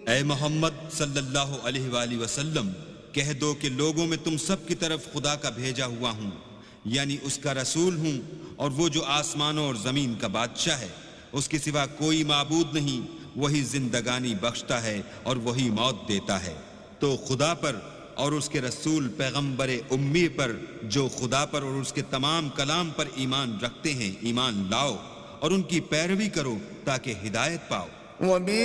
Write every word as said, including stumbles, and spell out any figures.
ए मोहम्मद सल्लल्लाहु अलैहि वसल्लम, कह दो कि लोगों में तुम सब की तरफ खुदा का भेजा हुआ हूँ, यानी उसका रसूल हूँ, और वो जो आसमानों और ज़मीन का बादशाह है, उसके सिवा कोई माबूद नहीं। वही जिंदगानी बख्शता है और वही मौत देता है। तो खुदा पर और उसके रसूल पैगंबर उम्मी पर, जो खुदा पर और उसके तमाम कलाम पर ईमान रखते हैं, ईमान लाओ और उनकी पैरवी करो ताकि हिदायत पाओ।